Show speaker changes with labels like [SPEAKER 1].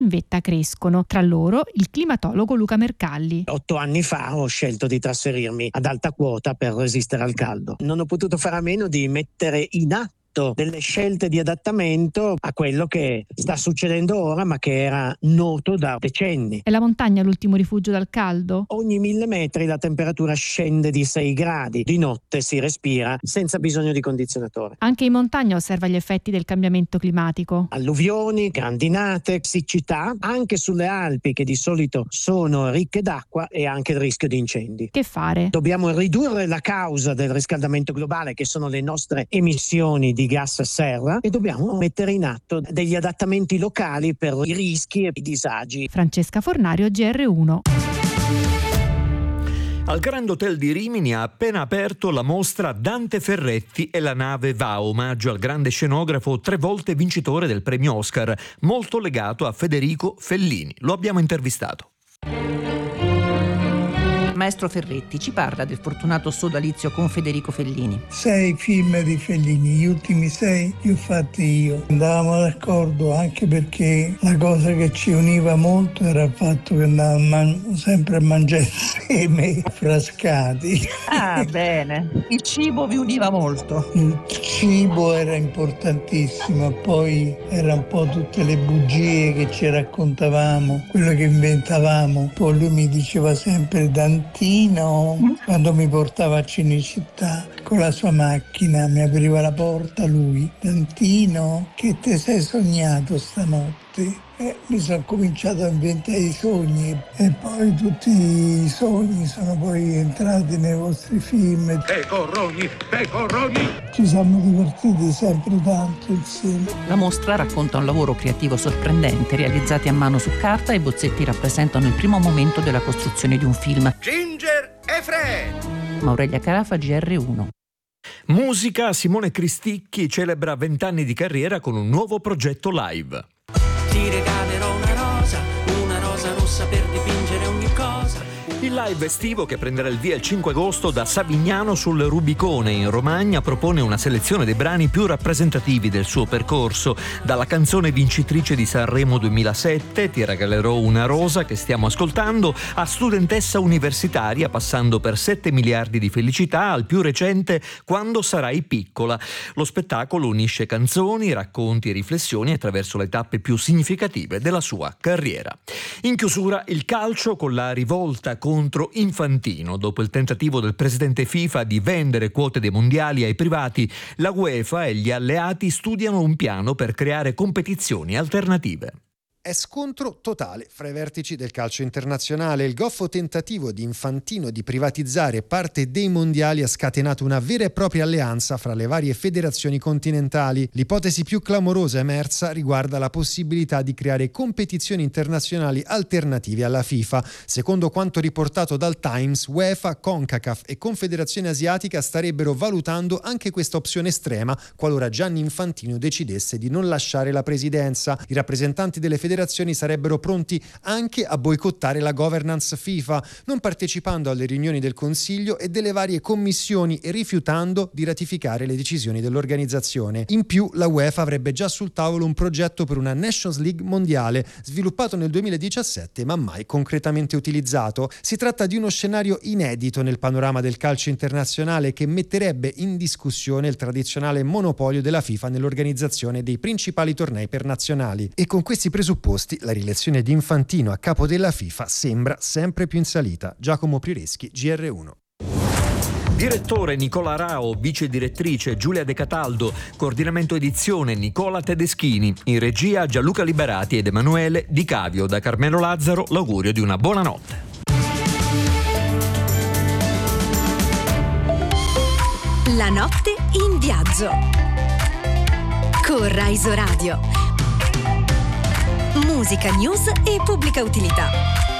[SPEAKER 1] in vetta crescono. Tra loro il climatologo Luca Mercalli.
[SPEAKER 2] 8 anni fa ho scelto di trasferirmi ad alta quota per resistere al caldo. Non ho potuto fare a meno di mettere in atto delle scelte di adattamento a quello che sta succedendo ora, ma che era noto da decenni.
[SPEAKER 1] È la montagna l'ultimo rifugio dal caldo?
[SPEAKER 2] Ogni 1000 metri la temperatura scende di 6 gradi. Di notte si respira senza bisogno di condizionatore.
[SPEAKER 1] Anche in montagna osserva gli effetti del cambiamento climatico.
[SPEAKER 2] Alluvioni, grandinate, siccità, anche sulle Alpi che di solito sono ricche d'acqua, e anche il rischio di incendi.
[SPEAKER 1] Che fare?
[SPEAKER 2] Dobbiamo ridurre la causa del riscaldamento globale, che sono le nostre emissioni di gas serra, e dobbiamo mettere in atto degli adattamenti locali per i rischi e i disagi.
[SPEAKER 1] Francesca Fornario, GR1.
[SPEAKER 3] Al Grand Hotel di Rimini ha appena aperto la mostra Dante Ferretti e la nave va, omaggio al grande scenografo 3 volte vincitore del premio Oscar, molto legato a Federico Fellini. Lo abbiamo intervistato.
[SPEAKER 4] Maestro Ferretti ci parla del fortunato sodalizio con Federico Fellini.
[SPEAKER 5] 6 film di Fellini, gli ultimi 6 li ho fatti io. Andavamo d'accordo anche perché la cosa che ci univa molto era il fatto che andavamo sempre a mangiare insieme frascati.
[SPEAKER 4] Ah, bene. Il cibo vi univa molto.
[SPEAKER 5] Il cibo era importantissimo, poi era un po' tutte le bugie che ci raccontavamo, quello che inventavamo. Poi lui mi diceva sempre quando mi portava a Cinecittà con la sua macchina, mi apriva la porta lui. Dantino, che te sei sognato stanotte? Mi sono cominciato a inventare i sogni, e poi tutti i sogni sono poi entrati nei vostri film.
[SPEAKER 6] Pecoroni!
[SPEAKER 5] Ci siamo divertiti sempre tanto insieme.
[SPEAKER 4] La mostra racconta un lavoro creativo sorprendente, realizzati a mano su carta, e i bozzetti rappresentano il primo momento della costruzione di un film.
[SPEAKER 6] Ginger e Fred!
[SPEAKER 4] Aurelia Carafa, GR1.
[SPEAKER 3] Musica. Simone Cristicchi celebra 20 anni di carriera con un nuovo progetto live.
[SPEAKER 7] Ti regalerò una rosa rossa per dipingere ogni cosa.
[SPEAKER 3] Il live estivo, che prenderà il via il 5 agosto da Savignano sul Rubicone in Romagna, propone una selezione dei brani più rappresentativi del suo percorso, dalla canzone vincitrice di Sanremo 2007, Ti regalerò una rosa, che stiamo ascoltando, a Studentessa universitaria, passando per 7 miliardi di felicità, al più recente Quando sarai piccola. Lo spettacolo unisce canzoni, racconti e riflessioni attraverso le tappe più significative della sua carriera. In chiusura il calcio, con la rivolta contro Infantino. Dopo il tentativo del presidente FIFA di vendere quote dei mondiali ai privati, la UEFA e gli alleati studiano un piano per creare competizioni alternative.
[SPEAKER 8] È scontro totale fra i vertici del calcio internazionale. Il goffo tentativo di Infantino di privatizzare parte dei mondiali ha scatenato una vera e propria alleanza fra le varie federazioni continentali. L'ipotesi più clamorosa emersa riguarda la possibilità di creare competizioni internazionali alternative alla FIFA. Secondo quanto riportato dal Times, UEFA, CONCACAF e Confederazione Asiatica starebbero valutando anche questa opzione estrema qualora Gianni Infantino decidesse di non lasciare la presidenza. I rappresentanti delle federazioni sarebbero pronti anche a boicottare la governance FIFA, non partecipando alle riunioni del Consiglio e delle varie commissioni e rifiutando di ratificare le decisioni dell'organizzazione. In più, la UEFA avrebbe già sul tavolo un progetto per una Nations League mondiale, sviluppato nel 2017 ma mai concretamente utilizzato. Si tratta di uno scenario inedito nel panorama del calcio internazionale, che metterebbe in discussione il tradizionale monopolio della FIFA nell'organizzazione dei principali tornei per nazionali. E con questi presupposti la rielezione di Infantino a capo della FIFA sembra sempre più in salita. Giacomo Prioreschi, GR1.
[SPEAKER 3] Direttore Nicola Rao, vice direttrice Giulia De Cataldo, coordinamento edizione Nicola Tedeschini, in regia Gianluca Liberati ed Emanuele Di Cavio. Da Carmelo Lazzaro l'augurio di una buona notte.
[SPEAKER 9] La notte in viaggio con Rai Radio. Musica, news e pubblica utilità.